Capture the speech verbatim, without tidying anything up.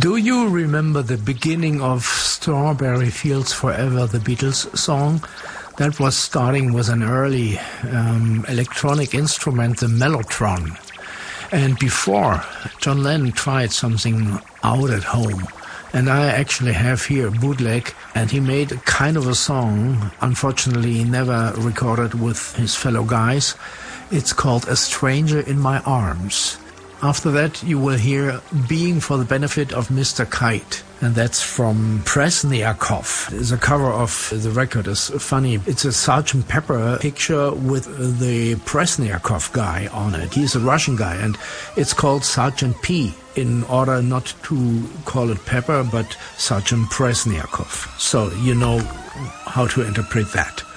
Do you remember the beginning of Strawberry Fields Forever, the Beatles song? That was starting with an early um, electronic instrument, the mellotron. And before, John Lennon tried something out at home. And I actually have here a bootleg, and he made a kind of a song, unfortunately he never recorded with his fellow guys. It's called A Stranger in My Arms. After that you will hear Being for the Benefit of Mister Kite, and that's from Presniakov. The cover of the record is funny. It's a Sergeant Pepper picture with the Presniakov guy on it. He's a Russian guy, and it's called Sergeant P, in order not to call it Pepper, but Sergeant Presniakov. So you know how to interpret that.